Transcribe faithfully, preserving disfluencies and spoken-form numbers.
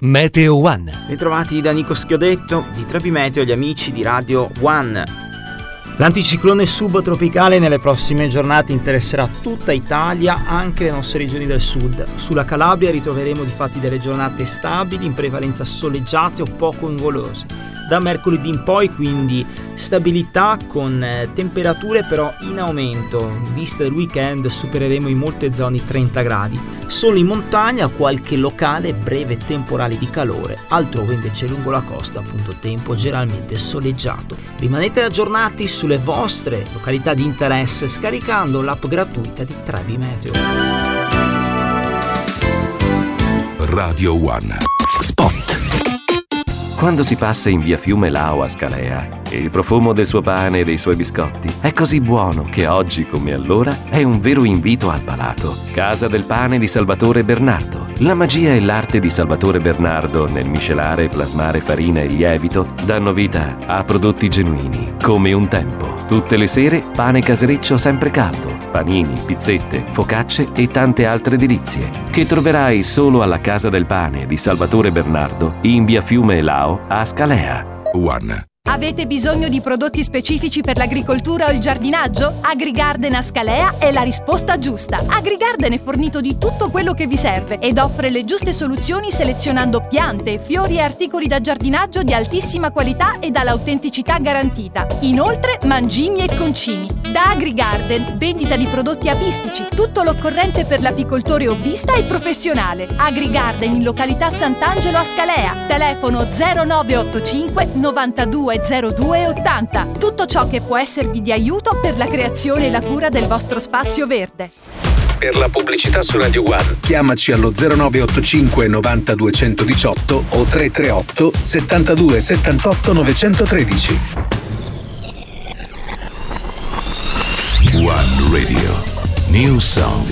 Meteo One. Ritrovati da Nico Schiodetto di Trebi Meteo, gli amici di Radio One. L'anticiclone subtropicale nelle prossime giornate interesserà tutta Italia, anche le nostre regioni del sud. Sulla Calabria ritroveremo difatti delle giornate stabili, in prevalenza soleggiate o poco nuvolose. Da mercoledì in poi quindi stabilità con eh, temperature però in aumento. In vista del weekend supereremo in molte zone i trenta gradi. Solo in montagna qualche locale breve temporale di calore, altrove invece lungo la costa appunto tempo generalmente soleggiato. Rimanete aggiornati sulle vostre località di interesse scaricando l'app gratuita di Trebi Meteo. Radio One Spot. Quando si passa in via Fiume Lao a Scalea, il profumo del suo pane e dei suoi biscotti è così buono che oggi come allora è un vero invito al palato. Casa del pane di Salvatore Bernardo. La magia e l'arte di Salvatore Bernardo nel miscelare e plasmare farina e lievito danno vita a prodotti genuini, come un tempo. Tutte le sere pane casereccio sempre caldo, panini, pizzette, focacce e tante altre delizie che troverai solo alla Casa del Pane di Salvatore Bernardo in via Fiume Lao a Scalea. One. Avete bisogno di prodotti specifici per l'agricoltura o il giardinaggio? AgriGarden a Scalea è la risposta giusta. AgriGarden è fornito di tutto quello che vi serve ed offre le giuste soluzioni selezionando piante, fiori e articoli da giardinaggio di altissima qualità e dall'autenticità garantita. Inoltre mangimi e concimi. Da AgriGarden, vendita di prodotti apistici, tutto l'occorrente per l'apicoltore hobbista e professionale. AgriGarden in località Sant'Angelo a Scalea. Telefono zero nove otto cinque novantadue zero due ottanta. Tutto ciò che può esservi di aiuto per la creazione e la cura del vostro spazio verde. Per la pubblicità su Radio One chiamaci allo zero nove otto cinque novanta duecentodiciotto o tre tre otto settantadue settantotto novecentotredici. One Radio. New Song.